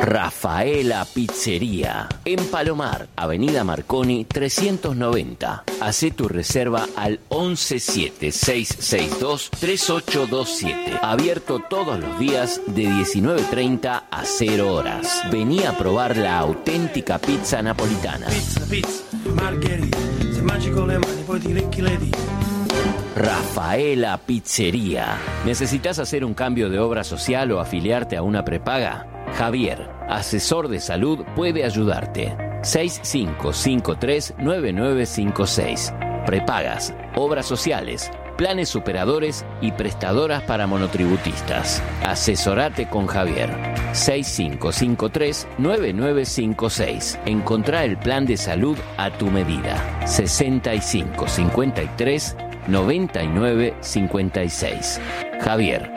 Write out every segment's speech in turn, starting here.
Rafaela Pizzería, en Palomar, Avenida Marconi 390. Hacé tu reserva al 117-662-3827. Abierto todos los días de 19:30 a 0 horas. Vení a probar la auténtica pizza napolitana. Pizza, margherita, se mangi con le mani poi ti lecchi le dita. Rafaela Pizzería. ¿Necesitas hacer un cambio de obra social o afiliarte a una prepaga? Javier, asesor de salud, puede ayudarte. 6553-9956. Prepagas, obras sociales, planes superadores y prestadoras para monotributistas. Asesorate con Javier. 6553-9956. Encontrá el plan de salud a tu medida. 6553-9956. Javier.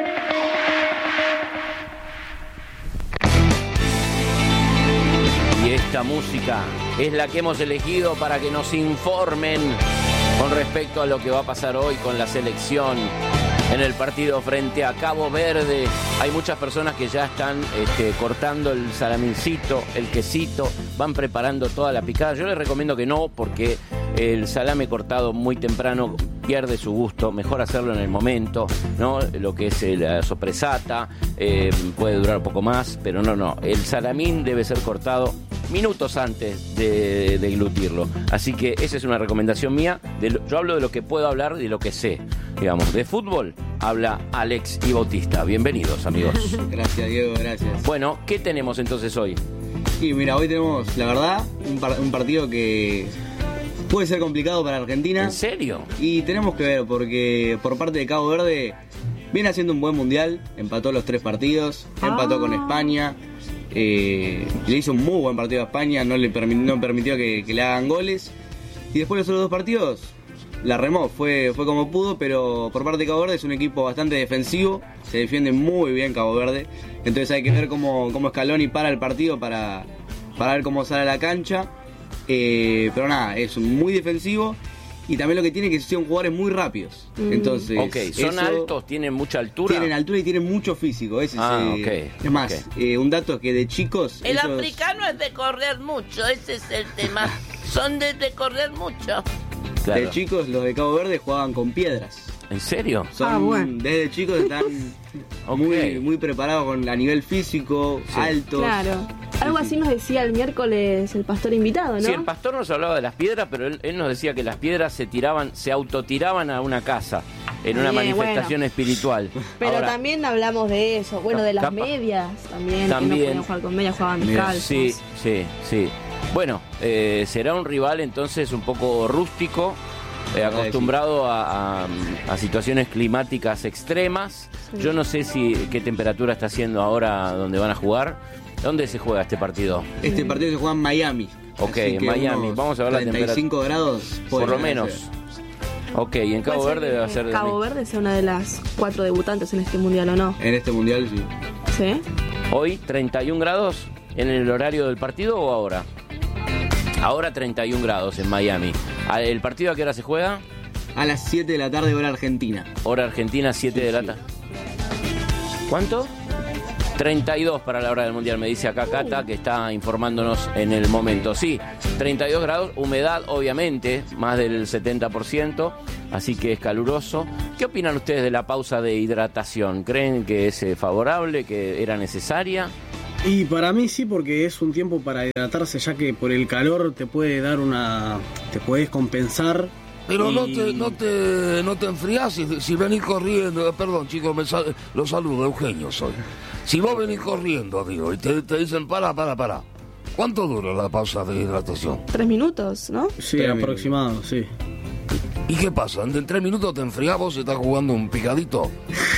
Y esta música es la que hemos elegido para que nos informen con respecto a lo que va a pasar hoy con la selección en el partido frente a Cabo Verde. Hay muchas personas que ya están cortando el salamincito, el quesito, van preparando toda la picada. Yo les recomiendo que no, porque el salame cortado muy temprano pierde su gusto. Mejor hacerlo en el momento, ¿no? Lo que es la sopresata puede durar un poco más, pero no. El salamín debe ser cortado minutos antes de englutirlo. Así que esa es una recomendación mía. Yo hablo de lo que puedo hablar, de lo que sé. Digamos, de fútbol habla Alex y Bautista. Bienvenidos, amigos. Gracias, Diego, gracias. Bueno, ¿qué tenemos entonces hoy? Y mira, hoy tenemos, la verdad, un partido que puede ser complicado para Argentina. ¿En serio? Y tenemos que ver, porque por parte de Cabo Verde viene haciendo un buen mundial. Empató los 3 partidos, empató con España. Le hizo un muy buen partido a España, no permitió que le hagan goles. Y después los otros 2 partidos la remó, fue como pudo, pero por parte de Cabo Verde es un equipo bastante defensivo, se defiende muy bien Cabo Verde, entonces hay que ver cómo Scaloni para el partido para ver cómo sale a la cancha, pero nada, es muy defensivo. Y también lo que tiene que son jugadores muy rápidos. Entonces, ¿son altos? ¿Tienen mucha altura? Tienen altura y tienen mucho físico. Es más, un dato es que de chicos... El africano es de correr mucho, ese es el tema. Son de correr mucho. Claro. De chicos, los de Cabo Verde jugaban con piedras. ¿En serio? Bueno. Desde chicos están muy preparados a nivel físico, altos. Claro. Algo así nos decía el miércoles el pastor invitado, ¿no? Sí, el pastor nos hablaba de las piedras, pero él nos decía que las piedras se autotiraban a una casa en una manifestación espiritual. Pero ahora, también hablamos de eso, de las medias también. Que no podían jugar con medias, jugaban descalzos. Sí. Bueno, será un rival entonces un poco rústico, acostumbrado a situaciones climáticas extremas. Sí. Yo no sé qué temperatura está haciendo ahora donde van a jugar. ¿Dónde se juega este partido? Este partido se juega en Miami. Ok, en Miami. Vamos a ver la temperatura. 35 grados. Por lo menos. Ok, y en Cabo Verde debe ser... Cabo Verde sea una de las 4 debutantes en este mundial, ¿o no? En este mundial, sí. ¿Sí? Hoy, 31 grados en el horario del partido o ahora? Ahora 31 grados en Miami. ¿El partido a qué hora se juega? A las 7 de la tarde, hora argentina. Hora argentina, 7 de la tarde. ¿Cuánto? 32 para la hora del mundial, me dice acá Cata, que está informándonos en el momento. Sí, 32 grados, humedad obviamente, más del 70%, así que es caluroso. ¿Qué opinan ustedes de la pausa de hidratación? ¿Creen que es favorable, que era necesaria? Y para mí sí, porque es un tiempo para hidratarse, ya que por el calor te puede dar te puedes compensar. Pero no te enfriás si venís corriendo. Perdón, chicos, lo saludo, Eugenio soy. Si vos venís corriendo, digo, y te dicen para. ¿Cuánto dura la pausa de hidratación? 3 minutos, ¿no? Sí, aproximado, sí. ¿Y qué pasa? ¿En 3 minutos te enfriás vos y estás jugando un picadito?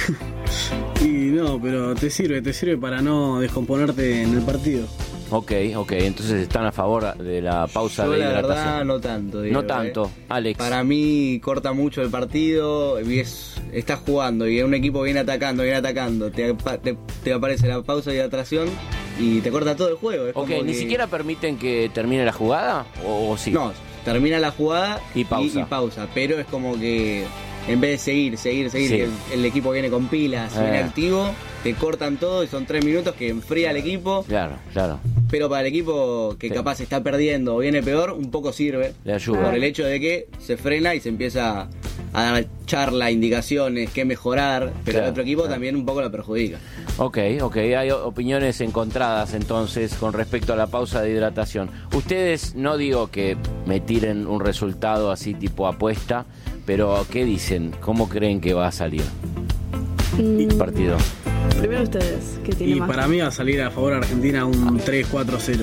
Y no, pero te sirve para no descomponerte en el partido. Ok, entonces están a favor de la pausa de hidratación. La verdad, no tanto, Diego, No tanto, Alex. Para mí corta mucho el partido, y estás jugando y un equipo viene atacando, te aparece la pausa de hidratación y te corta todo el juego. ¿Ni siquiera permiten que termine la jugada o sí? No, termina la jugada y pausa. Pero es como que en vez de seguir, sí. el equipo viene con pilas, viene activo, te cortan todo y son 3 minutos que enfría al equipo. Claro. Pero para el equipo que capaz está perdiendo o viene peor, un poco sirve. Le ayuda. Por el hecho de que se frena y se empieza a dar charla, indicaciones, qué mejorar, pero el otro equipo también un poco lo perjudica. Ok, hay opiniones encontradas entonces con respecto a la pausa de hidratación. Ustedes, no digo que me tiren un resultado así tipo apuesta, pero ¿qué dicen? ¿Cómo creen que va a salir el partido? Primero ustedes, que tienen Y más. para mí va a salir a favor de Argentina un 3-4-0.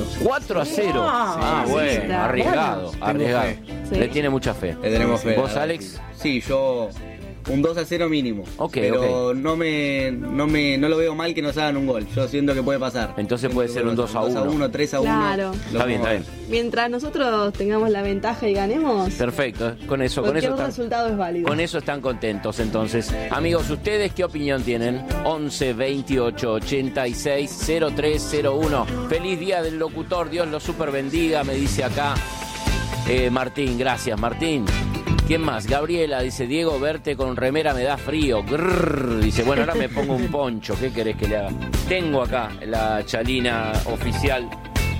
4-0. Bueno, arriesgado. Sí. Le tiene mucha fe. Le tenemos fe. ¿Vos, Alex? Sí, yo un 2-0 mínimo. Pero no lo veo mal que nos hagan un gol. Yo siento que puede pasar. Entonces puede ser un 2-1. 2-1, 3-1. Claro. Está bien. Mientras nosotros tengamos la ventaja y ganemos, Perfecto, con eso resultado es válido. Con eso están contentos entonces. Amigos, ¿ustedes qué opinión tienen? 11 28 86 0301. Feliz día del locutor, Dios lo super bendiga, me dice acá Martín. Gracias, Martín. ¿Quién más? Gabriela dice: Diego, verte con remera me da frío. Grrr, dice: bueno, ahora me pongo un poncho. ¿Qué querés que le haga? Tengo acá la chalina oficial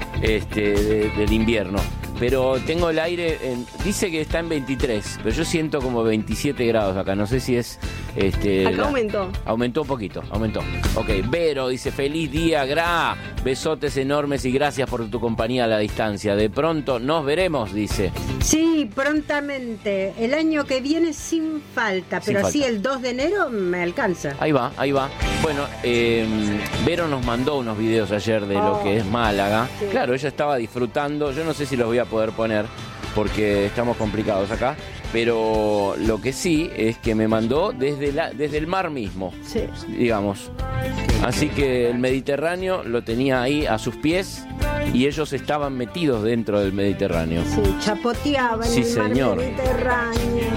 del invierno, pero tengo el aire dice que está en 23, pero yo siento como 27 grados acá. No sé si es acá aumentó un poquito, ok. Vero dice: feliz día, Gra, besotes enormes y gracias por tu compañía a la distancia. De pronto nos veremos, dice. Sí, prontamente, el año que viene sin falta, pero así el 2 de enero me alcanza. Ahí va. Bueno, Vero nos mandó unos videos ayer de lo que es Málaga. Sí. Claro, ella estaba disfrutando. Yo no sé si los voy a poder poner porque estamos complicados acá, pero lo que sí es que me mandó desde el mar mismo, digamos. Así que el Mediterráneo lo tenía ahí a sus pies y ellos estaban metidos dentro del Mediterráneo. Sí, chapoteaban sí, en el señor. mar Mediterráneo.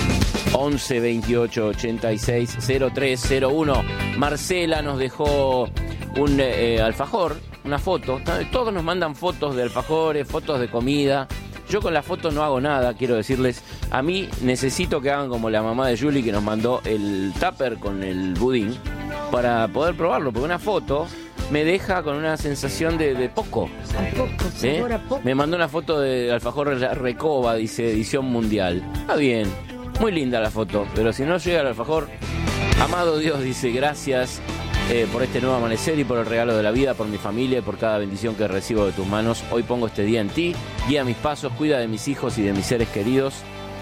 11 28 86 0301. Marcela nos dejó un alfajor, una foto. Todos nos mandan fotos de alfajores, fotos de comida. Yo con la foto no hago nada, quiero decirles. A mí necesito que hagan como la mamá de Julie, que nos mandó el tupper con el budín para poder probarlo, porque una foto me deja con una sensación de poco. A poco, sabor a poco. Me mandó una foto de alfajor Recoba, dice edición mundial. Está bien, muy linda la foto, pero si no llega el alfajor, amado Dios, dice: gracias por este nuevo amanecer y por el regalo de la vida, por mi familia y por cada bendición que recibo de tus manos. Hoy pongo este día en ti, guía mis pasos, cuida de mis hijos y de mis seres queridos.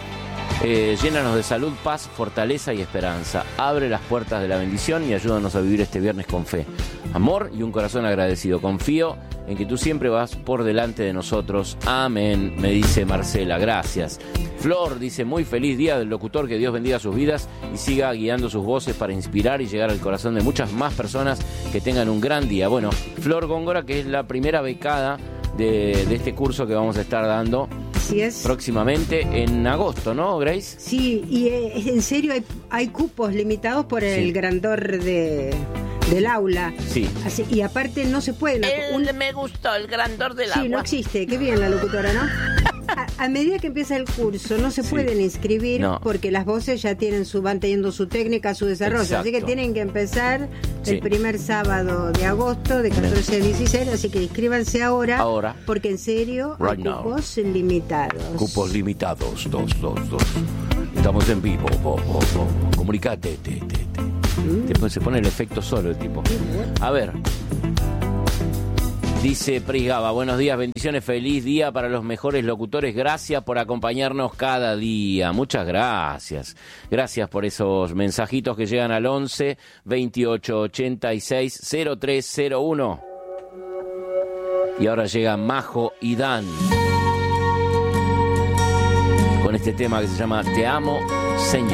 Llénanos de salud, paz, fortaleza y esperanza. Abre las puertas de la bendición y ayúdanos a vivir este viernes con fe, amor y un corazón agradecido. Confío en que tú siempre vas por delante de nosotros. Amén, me dice Marcela. Gracias. Flor dice: muy feliz día del locutor, que Dios bendiga sus vidas y siga guiando sus voces para inspirar y llegar al corazón de muchas más personas que tengan un gran día. Bueno, Flor Góngora, que es la primera becada de este curso que vamos a estar dando. Así es. Próximamente en agosto, ¿no, Grace? Sí, y en serio hay cupos limitados por el grandor del aula. Sí. Así, y aparte no se puede. Me gustó el grandor del agua. Sí, no existe. Qué bien la locutora, ¿no? A medida que empieza el curso no se pueden inscribir porque las voces ya van teniendo su técnica, su desarrollo. Exacto. Así que tienen que empezar el primer sábado de agosto de 14 a 16. Así que inscríbanse ahora. Porque en serio hay cupos limitados. Cupos limitados. Dos. Estamos en vivo. Comunicate. Después se pone el efecto solo el tipo. A ver. Dice Prisgaba: buenos días, bendiciones, feliz día para los mejores locutores. Gracias por acompañarnos cada día. Muchas gracias. Gracias por esos mensajitos que llegan al 11 28 86 0301. Y ahora llegan Majo y Dan con este tema que se llama Te amo, Señor.